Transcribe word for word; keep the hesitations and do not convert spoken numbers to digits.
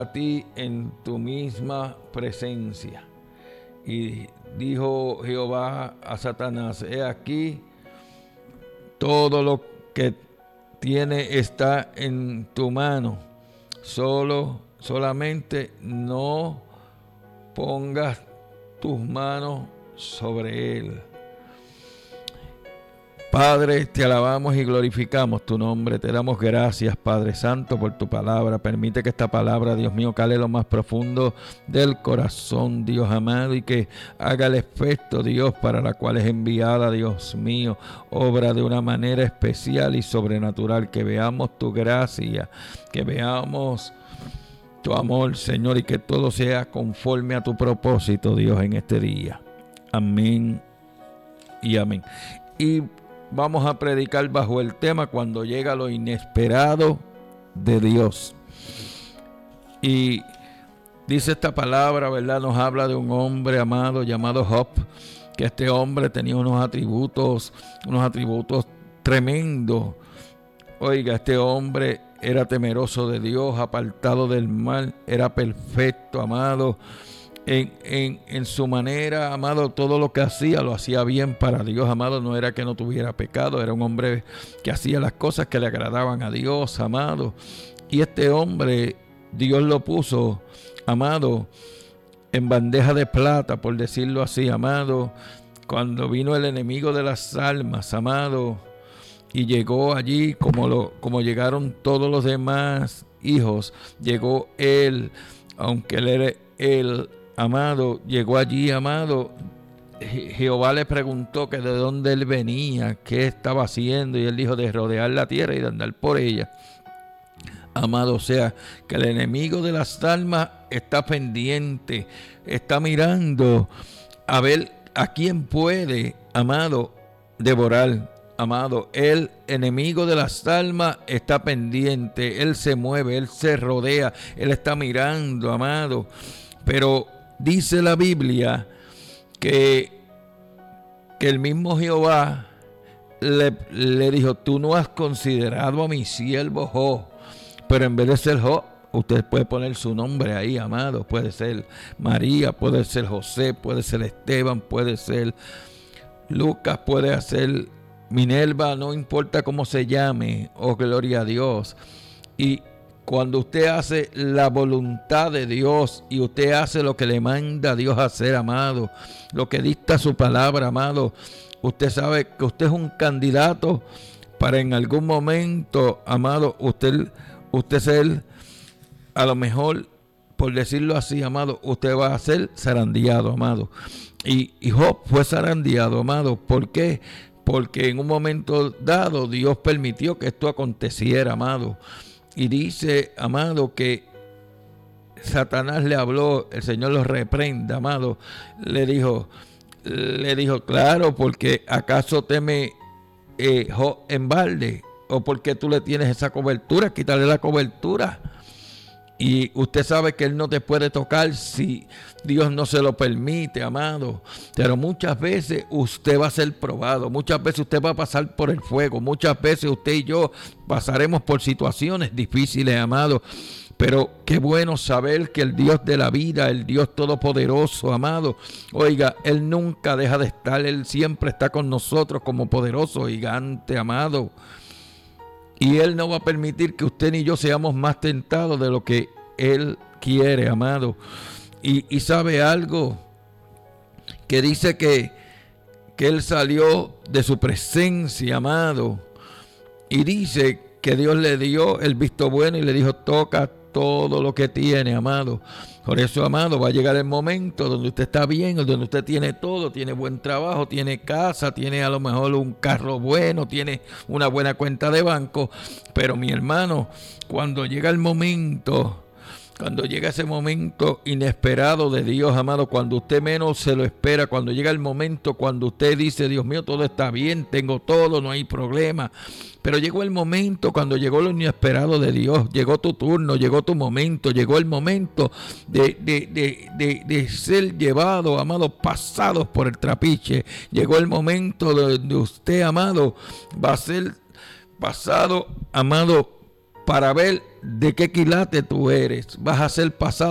a ti en tu misma presencia. Y dijo Jehová a Satanás: he aquí, todo lo que tiene está en tu mano, solo, solamente no pongas tus manos sobre él. Padre, te alabamos y glorificamos tu nombre. Te damos gracias, Padre Santo, por tu palabra. Permite que esta palabra, Dios mío, cale lo más profundo del corazón, Dios amado, y que haga el efecto, Dios, para la cual es enviada, Dios mío. Obra de una manera especial y sobrenatural. Que veamos tu gracia, que veamos tu amor, Señor, y que todo sea conforme a tu propósito, Dios, en este día. Amén y amén. Y vamos a predicar bajo el tema cuando llega lo inesperado de Dios. Y dice esta palabra, ¿verdad? Nos habla de un hombre amado llamado Job, que este hombre tenía unos atributos, unos atributos tremendos. Oiga, este hombre era temeroso de Dios, apartado del mal, era perfecto, amado. En, en, en su manera, amado, todo lo que hacía lo hacía bien para Dios, amado. No era que no tuviera pecado, era un hombre que hacía las cosas que le agradaban a Dios, amado. Y este hombre, Dios lo puso, amado, en bandeja de plata, por decirlo así, amado. Cuando vino el enemigo de las almas, amado, y llegó allí como, lo, como llegaron todos los demás hijos, llegó él, aunque él era él, amado, llegó allí, amado. Jehová le preguntó que de dónde él venía, qué estaba haciendo, y él dijo: de rodear la tierra y de andar por ella. Amado, o sea, que el enemigo de las almas está pendiente, está mirando a ver a quién puede, amado, devorar. Amado, el enemigo de las almas está pendiente, él se mueve, él se rodea, él está mirando, amado. Pero dice la Biblia que, que el mismo Jehová le, le dijo: tú no has considerado a mi siervo Job. Pero en vez de ser Job, usted puede poner su nombre ahí, amado. Puede ser María, puede ser José, puede ser Esteban, puede ser Lucas, puede ser Minerva, no importa cómo se llame. Oh, gloria a Dios. Y cuando usted hace la voluntad de Dios y usted hace lo que le manda a Dios hacer, amado, lo que dicta su palabra, amado, usted sabe que usted es un candidato para en algún momento, amado, usted, usted ser, a lo mejor, por decirlo así, amado, usted va a ser zarandeado, amado. Y, y Job fue zarandeado, amado. ¿Por qué? Porque en un momento dado Dios permitió que esto aconteciera, amado. Y dice, amado, que Satanás le habló, el Señor lo reprenda, amado. Le dijo, le dijo, claro, porque acaso teme eh, Job en balde, o porque tú le tienes esa cobertura, quítale la cobertura. Y usted sabe que él no te puede tocar si Dios no se lo permite, amado. Pero muchas veces usted va a ser probado. Muchas veces usted va a pasar por el fuego. Muchas veces usted y yo pasaremos por situaciones difíciles, amado. Pero qué bueno saber que el Dios de la vida, el Dios todopoderoso, amado, oiga, Él nunca deja de estar. Él siempre está con nosotros como poderoso gigante, amado. Y Él no va a permitir que usted ni yo seamos más tentados de lo que Él quiere, amado. Y, y sabe algo, que dice que, que Él salió de su presencia, amado. Y dice que Dios le dio el visto bueno y le dijo: toca todo lo que tiene, amado. Por eso, amado, va a llegar el momento donde usted está bien, donde usted tiene todo, tiene buen trabajo, tiene casa, tiene a lo mejor un carro bueno, tiene una buena cuenta de banco. Pero mi hermano, cuando llega el momento, cuando llega ese momento inesperado de Dios, amado, cuando usted menos se lo espera, cuando llega el momento, cuando usted dice: Dios mío, todo está bien, tengo todo, no hay problema. Pero llegó el momento, cuando llegó lo inesperado de Dios, llegó tu turno, llegó tu momento, llegó el momento de, de, de, de, de ser llevado, amado, pasados por el trapiche. Llegó el momento de, de usted, amado, va a ser pasado, amado, para ver de qué quilate tú eres. Vas a ser pasado